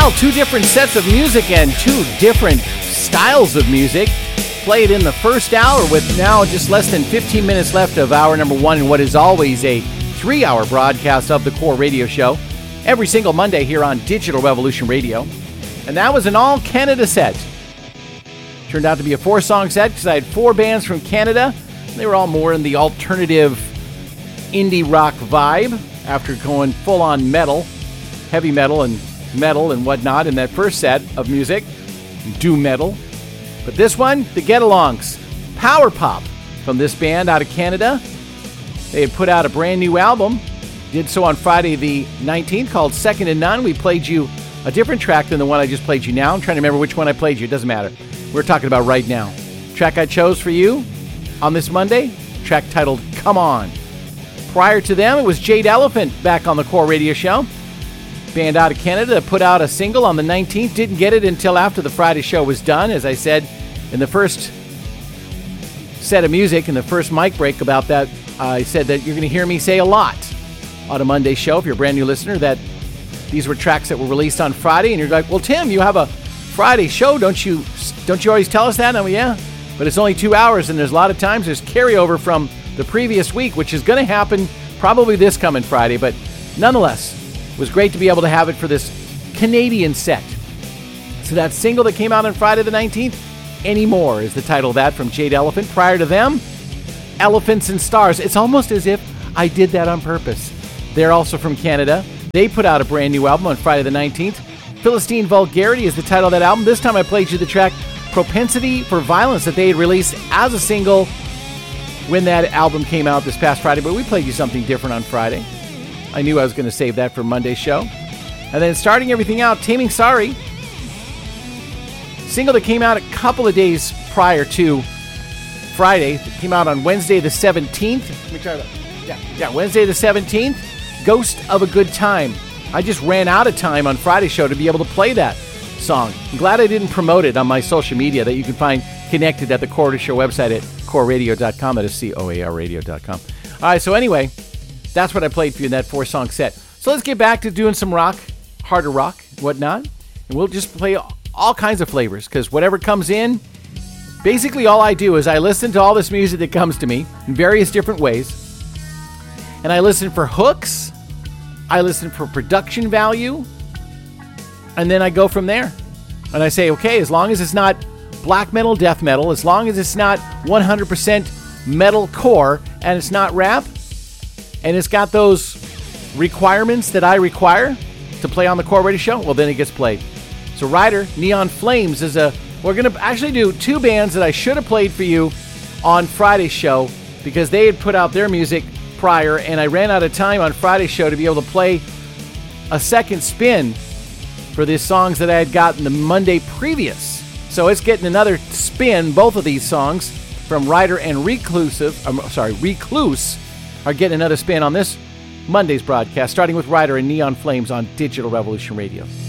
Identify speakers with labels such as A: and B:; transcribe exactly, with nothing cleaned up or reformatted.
A: Well, two different sets of music and two different styles of music played in the first hour, with now just less than fifteen minutes left of hour number one in what is always a three-hour broadcast of the Core Radio Show every single Monday here on Digital Revolution Radio. And that was an all-Canada set. Turned out to be a four-song set because I had four bands from Canada. They were all more in the alternative indie rock vibe after going full-on metal, heavy metal and metal and whatnot in that first set of music, doom metal. But this one, the Get-Alongs, power pop from this band out of Canada. They had put out a brand new album, did so on Friday the nineteenth, called Second to None. We played you a different track than the one I just played you now. I'm trying to remember which one I played you. It doesn't matter. We're talking about right now. Track I chose for you on this Monday, track titled Come On. Prior to them, it was Jade Elephant back on the Core Radio Show. Band out of Canada put out a single on the nineteenth. Didn't get it until after the Friday show was done. As I said in the first set of music, in the first mic break about that, I said that you're going to hear me say a lot on a Monday show, if you're a brand new listener, that these were tracks that were released on Friday. And you're like, well, Tim, you have a Friday show. Don't you don't you always tell us that? And I'm like, yeah, but it's only two hours, and there's a lot of times there's carryover from the previous week, which is going to happen probably this coming Friday. But nonetheless, it was great to be able to have it for this Canadian set. So that single that came out on Friday the nineteenth, Anymore, is the title of that, from Jade Elephant. Prior to them, Elephants and Stars. It's almost as if I did that on purpose. They're also from Canada. They put out a brand new album on Friday the nineteenth. Philistine Vulgarity is the title of that album. This time I played you the track Propensity for Violence that they had released as a single when that album came out this past Friday, but we played you something different on Friday. I knew I was going to save that for Monday's show. And then starting everything out, Taming Sorry, single that came out a couple of days prior to Friday. It came out on Wednesday the seventeenth. Let me try that. Yeah, yeah, Wednesday the seventeenth, Ghost of a Good Time. I just ran out of time on Friday's show to be able to play that song. I'm glad I didn't promote it on my social media that you can find connected at the Core Show website at core radio dot com. That is C O A R radio dot com. All right, so anyway, that's what I played for you in that four-song set. So let's get back to doing some rock, harder rock, whatnot. And we'll just play all kinds of flavors, because whatever comes in, basically all I do is I listen to all this music that comes to me in various different ways. And I listen for hooks. I listen for production value. And then I go from there. And I say, okay, as long as it's not black metal, death metal, as long as it's not one hundred percent metal core, and it's not rap, and it's got those requirements that I require to play on the Core Radio Show, well, then it gets played. So Rider, Neon Flames is a... We're going to actually do two bands that I should have played for you on Friday's show because they had put out their music prior, and I ran out of time on Friday's show to be able to play a second spin for these songs that I had gotten the Monday previous. So it's getting another spin. Both of these songs from Rider and Reclusive, I'm sorry, Recluse, are getting another spin on this Monday's broadcast, starting with Rider and Neon Flames on Digital Revolution Radio.